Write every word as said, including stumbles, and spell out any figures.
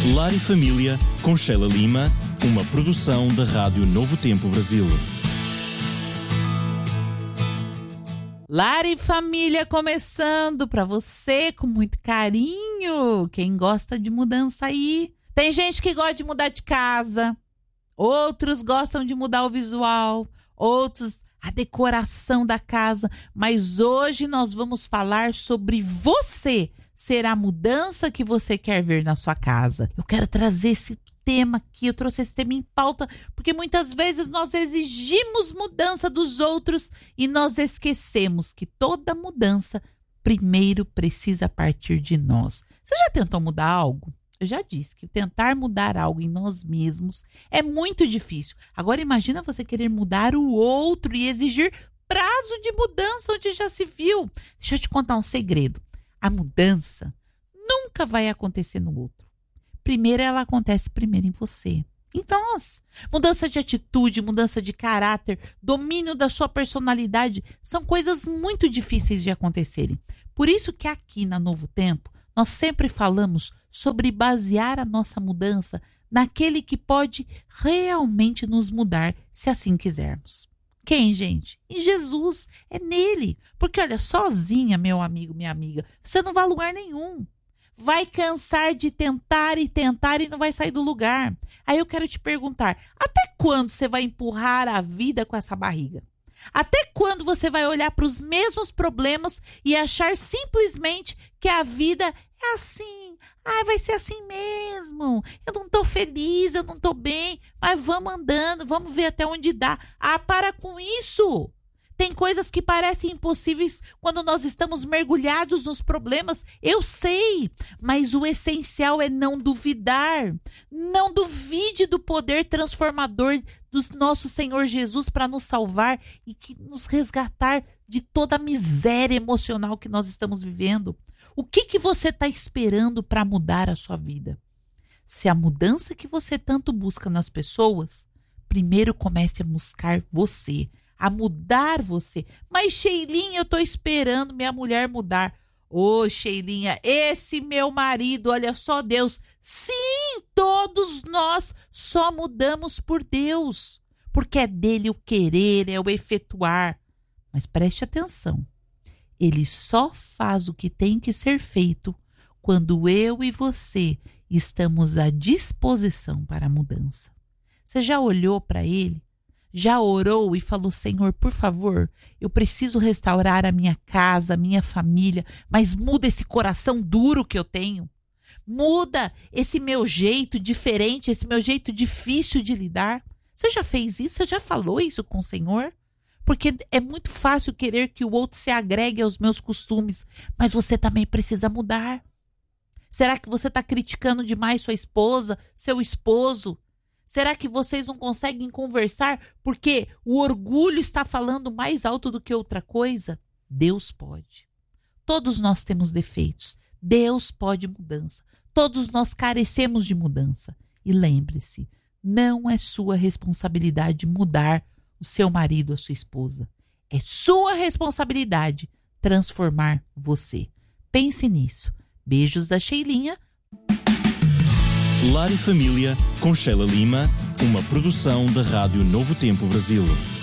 Lar e Família, com Sheila Lima, uma produção da Rádio Novo Tempo Brasil. Lar e Família começando para você com muito carinho. Quem gosta de mudança aí? Tem gente que gosta de mudar de casa, outros gostam de mudar o visual, outros a decoração da casa. Mas hoje nós vamos falar sobre você ser a mudança que você quer ver na sua casa. Eu quero trazer esse tema aqui, eu trouxe esse tema em pauta, porque muitas vezes nós exigimos mudança dos outros e nós esquecemos que toda mudança primeiro precisa partir de nós. Você já tentou mudar algo? Eu já disse que tentar mudar algo em nós mesmos é muito difícil. Agora imagina você querer mudar o outro e exigir prazo de mudança onde já se viu. Deixa eu te contar um segredo. A mudança nunca vai acontecer no outro. Primeiro ela acontece primeiro em você. Em nós. Mudança de atitude, mudança de caráter, domínio da sua personalidade são coisas muito difíceis de acontecerem. Por isso que aqui na Novo Tempo nós sempre falamos sobre basear a nossa mudança naquele que pode realmente nos mudar, se assim quisermos. Quem, gente? Em Jesus. É nele. Porque, olha, sozinha, meu amigo, minha amiga, você não vai a lugar nenhum. Vai cansar de tentar e tentar e não vai sair do lugar. Aí eu quero te perguntar, até quando você vai empurrar a vida com essa barriga? Até quando você vai olhar para os mesmos problemas e achar simplesmente que a vida é assim? Ah, vai ser assim mesmo. Eu não tô feliz, eu não tô bem, mas vamos andando, vamos ver até onde dá. Ah, para com isso! Tem coisas que parecem impossíveis quando nós estamos mergulhados nos problemas. Eu sei, mas o essencial é não duvidar. Não duvide do poder transformador do nosso Senhor Jesus para nos salvar e que nos resgatar de toda a miséria emocional que nós estamos vivendo. O que, que você está esperando para mudar a sua vida? Se a mudança que você tanto busca nas pessoas, primeiro comece a buscar você. A mudar você. Mas, Sheilinha, eu tô esperando minha mulher mudar. Ô, oh, Sheilinha, esse meu marido, olha só Deus. Sim, todos nós só mudamos por Deus. Porque é dele o querer, é o efetuar. Mas preste atenção. Ele só faz o que tem que ser feito quando eu e você estamos à disposição para a mudança. Você já olhou para ele? Já orou e falou, Senhor, por favor, eu preciso restaurar a minha casa, a minha família, mas muda esse coração duro que eu tenho. Muda esse meu jeito diferente, esse meu jeito difícil de lidar. Você já fez isso? Você já falou isso com o Senhor? Porque é muito fácil querer que o outro se agregue aos meus costumes, mas você também precisa mudar. Será que você está criticando demais sua esposa, seu esposo? Será que vocês não conseguem conversar porque o orgulho está falando mais alto do que outra coisa? Deus pode. Todos nós temos defeitos. Deus pode mudança. Todos nós carecemos de mudança. E lembre-se, não é sua responsabilidade mudar o seu marido, a sua esposa. É sua responsabilidade transformar você. Pense nisso. Beijos da Sheilinha. Lar e Família, com Sheila Lima, uma produção da Rádio Novo Tempo Brasil.